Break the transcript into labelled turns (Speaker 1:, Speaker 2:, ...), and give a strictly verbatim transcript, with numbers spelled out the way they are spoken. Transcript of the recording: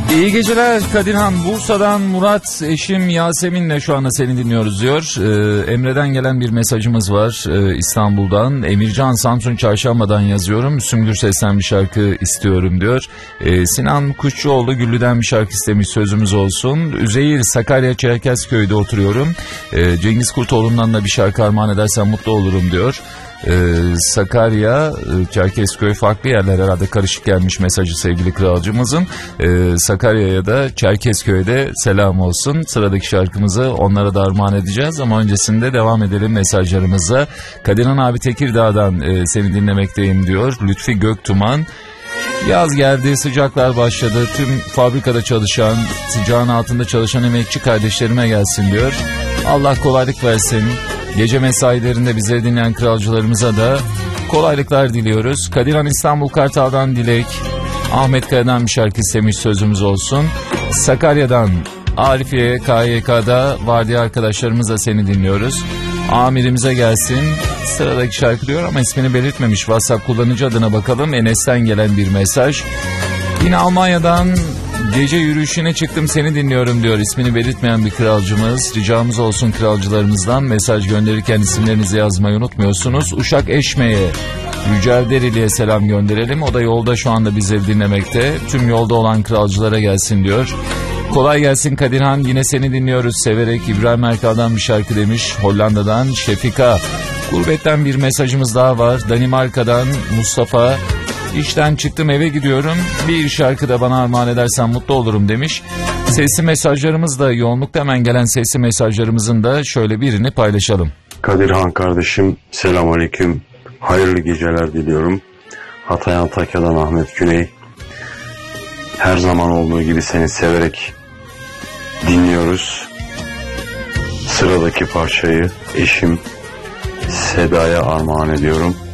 Speaker 1: İyi geceler Kadirhan. Bursa'dan Murat, eşim Yasemin'le şu anda seni dinliyoruz diyor. Ee, Emre'den gelen bir mesajımız var ee, İstanbul'dan. Emircan, Samsun Çarşamba'dan yazıyorum. Sümbül Ses'ten bir şarkı istiyorum diyor. Ee, Sinan Kuşçuoğlu Güllü'den bir şarkı istemiş, sözümüz olsun. Üzeyir, Sakarya Çerkezköy'de oturuyorum. Ee, Cengiz Kurtoğlu'ndan da bir şarkı armağan edersen mutlu olurum diyor. Ee, Sakarya, Çerkezköy farklı yerler herhalde, karışık gelmiş mesajı sevgili kralcımızın. Ee, Sakarya'ya da Çerkezköy'de selam olsun. Sıradaki şarkımızı onlara da armağan edeceğiz ama öncesinde devam edelim mesajlarımıza. Kadirhan abi Tekirdağ'dan e, seni dinlemekteyim diyor. Lütfi Göktuman. Yaz geldi, sıcaklar başladı. Tüm fabrikada çalışan, sıcağın altında çalışan emekçi kardeşlerime gelsin diyor. Allah kolaylık versin. Gece mesailerinde bizi dinleyen kralcılarımıza da kolaylıklar diliyoruz. Kadirhan İstanbul Kartal'dan Dilek. Ahmet Kaya'dan bir şarkı istemiş, sözümüz olsun. Sakarya'dan Arifiye, K Y K'da vardiya arkadaşlarımız da seni dinliyoruz. Amirimize gelsin. Sıradaki şarkı diyor ama ismini belirtmemiş. WhatsApp kullanıcı adına bakalım. Enes'ten gelen bir mesaj. Yine Almanya'dan gece yürüyüşüne çıktım seni dinliyorum diyor. İsmini belirtmeyen bir kralcımız. Ricamız olsun kralcılarımızdan, mesaj gönderirken isimlerinizi yazmayı unutmuyorsunuz. Uşak Eşme'ye, Yücel Derili'ye selam gönderelim. O da yolda şu anda bizleri dinlemekte. Tüm yolda olan kralcılara gelsin diyor. Kolay gelsin Kadirhan, yine seni dinliyoruz severek. İbrahim Erkal'dan bir şarkı demiş. Hollanda'dan Şefika. Gurbetten bir mesajımız daha var. Danimarka'dan Mustafa. İşten çıktım eve gidiyorum. Bir şarkı da bana armağan edersen mutlu olurum demiş. Sesli mesajlarımız da yoğunlukta, hemen gelen sesli mesajlarımızın da şöyle birini paylaşalım.
Speaker 2: Kadirhan kardeşim, selamünaleyküm. Hayırlı geceler diliyorum. Hatay Antakya'dan Ahmet Güney. Her zaman olduğu gibi seni severek dinliyoruz. Sıradaki parçayı eşim Seda'ya armağan ediyorum.